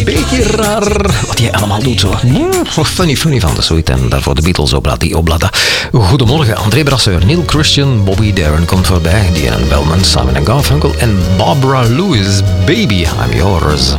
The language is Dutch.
Beetje raar wat hij allemaal doet zo. Funny van de suite en daarvoor de Beatles Obladi Oblada. Goedemorgen, André Brasseur, Neil Christian, Bobby Darin komt voorbij, Diane Bellman, Simon & Garfunkel en Barbara Lewis, Baby, I'm Yours.